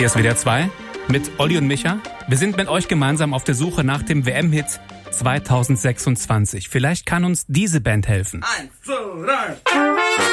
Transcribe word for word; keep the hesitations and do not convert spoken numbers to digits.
Hier ist W D R zwei mit Olli und Micha. Wir sind mit euch gemeinsam auf der Suche nach dem W M-Hit zwanzig sechsundzwanzig. Vielleicht kann uns diese Band helfen. Eins, zwei, drei.